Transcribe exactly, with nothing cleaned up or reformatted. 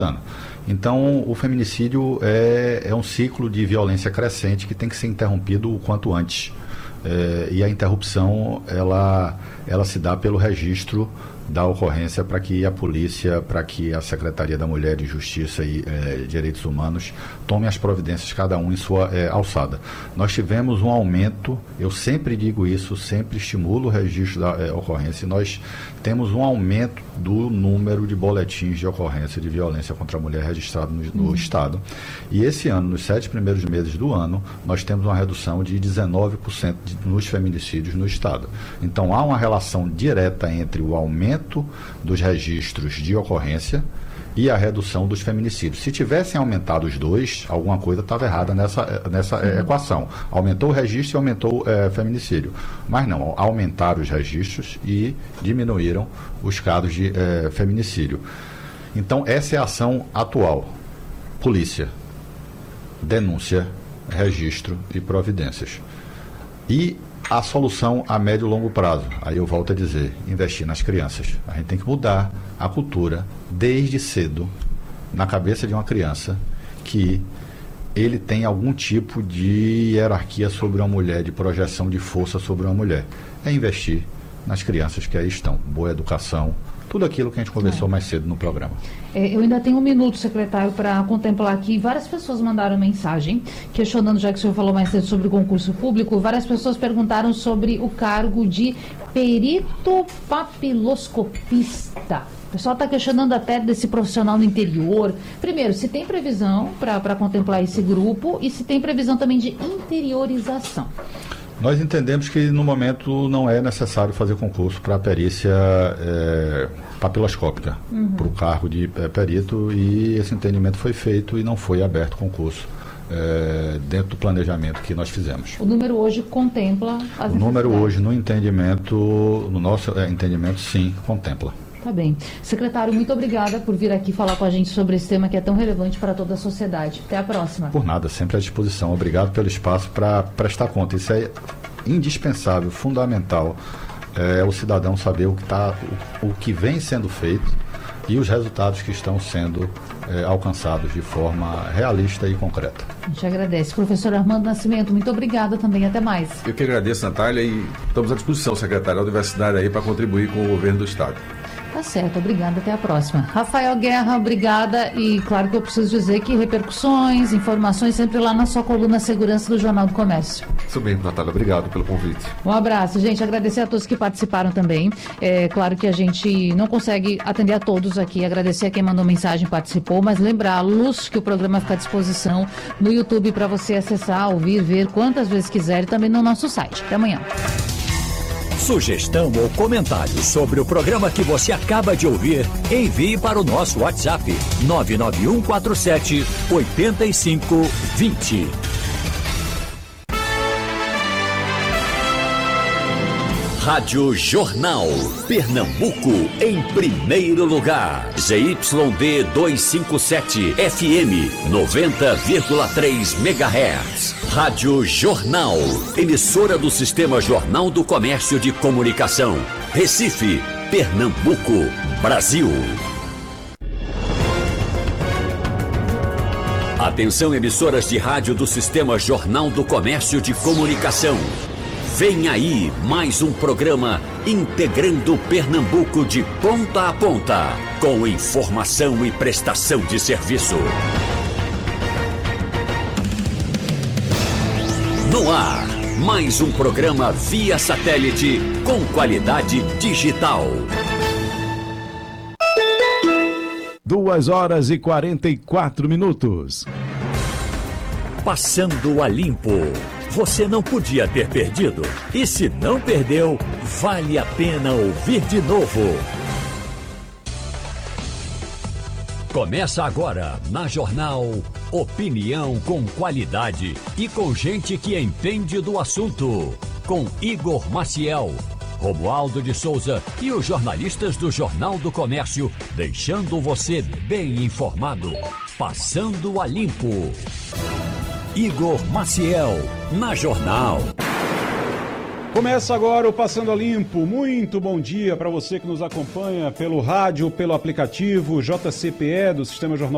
Então, o feminicídio é, é um ciclo de violência crescente que tem que ser interrompido o quanto antes. É, e a interrupção, ela, ela se dá pelo registro da ocorrência para que a polícia, para que a Secretaria da Mulher e Justiça e eh, Direitos Humanos tome as providências, cada um em sua eh, alçada. Nós tivemos um aumento, eu sempre digo isso, sempre estimulo o registro da eh, ocorrência, e nós temos um aumento do número de boletins de ocorrência de violência contra a mulher registrado no, no uhum. Estado. E esse ano, nos sete primeiros meses do ano, nós temos uma redução de dezenove por cento de, nos feminicídios no Estado. Então, há uma relação direta entre o aumento dos registros de ocorrência e a redução dos feminicídios. Se tivessem aumentado os dois, alguma coisa estava errada nessa, nessa uhum. equação. Aumentou o registro e aumentou o é, feminicídio. Mas não, aumentaram os registros e diminuíram os casos de é, feminicídio. Então, essa é a ação atual. Polícia, denúncia, registro e providências. E a solução a médio e longo prazo, aí eu volto a dizer, investir nas crianças. A gente tem que mudar a cultura desde cedo na cabeça de uma criança que ele tem algum tipo de hierarquia sobre uma mulher, de projeção de força sobre uma mulher. É investir nas crianças que aí estão. Boa educação, tudo aquilo que a gente conversou é. mais cedo no programa. É, eu ainda tenho um minuto, secretário, para contemplar aqui. Várias pessoas mandaram mensagem questionando, já que o senhor falou mais cedo sobre o concurso público, várias pessoas perguntaram sobre o cargo de perito papiloscopista. O pessoal está questionando até desse profissional no interior. Primeiro, se tem previsão para contemplar esse grupo e se tem previsão também de interiorização. Nós entendemos que no momento não é necessário fazer concurso para a perícia é, papiloscópica, uhum. para o cargo de é, perito, e esse entendimento foi feito e não foi aberto concurso é, dentro do planejamento que nós fizemos. O número hoje contempla as O número hoje, no entendimento, no nosso é, entendimento, sim, contempla. Tá bem. Secretário, muito obrigada por vir aqui falar com a gente sobre esse tema que é tão relevante para toda a sociedade. Até a próxima. Por nada, sempre à disposição. Obrigado pelo espaço para prestar conta. Isso é indispensável, fundamental, é o cidadão saber o que, tá, o, o que vem sendo feito e os resultados que estão sendo é, alcançados de forma realista e concreta. A gente agradece. Professor Armando Nascimento, muito obrigada também. Até mais. Eu que agradeço, Natália, e estamos à disposição, secretário da Universidade, aí para contribuir com o governo do Estado. Tá certo, obrigada, até a próxima. Rafael Guerra, obrigada, e claro que eu preciso dizer que repercussões, informações sempre lá na sua coluna Segurança do Jornal do Comércio. Tudo bem, Natália, obrigado pelo convite. Um abraço, gente, agradecer a todos que participaram também. É claro que a gente não consegue atender a todos aqui, agradecer a quem mandou mensagem e participou, mas lembrá-los que o programa fica à disposição no YouTube para você acessar, ouvir, ver quantas vezes quiser e também no nosso site. Até amanhã. Sugestão ou comentário sobre o programa que você acaba de ouvir, envie para o nosso WhatsApp nove nove um quatro sete oito cinco dois zero. Rádio Jornal, Pernambuco em primeiro lugar. Z Y D duzentos e cinquenta e sete, F M noventa vírgula três megahertz. Rádio Jornal, emissora do Sistema Jornal do Comércio de Comunicação. Recife, Pernambuco, Brasil. Atenção, emissoras de rádio do Sistema Jornal do Comércio de Comunicação. Vem aí mais um programa integrando Pernambuco de ponta a ponta, com informação e prestação de serviço. No ar, mais um programa via satélite com qualidade digital. Duas horas e quarenta e quatro minutos. Passando a limpo. Você não podia ter perdido. E se não perdeu, vale a pena ouvir de novo. Começa agora, na Jornal, opinião com qualidade e com gente que entende do assunto. Com Igor Maciel, Romualdo de Souza e os jornalistas do Jornal do Comércio, deixando você bem informado. Passando a limpo. Igor Maciel, na Jornal. Começa agora o Passando a Limpo. Muito bom dia para você que nos acompanha pelo rádio, pelo aplicativo J C P E do Sistema Jornal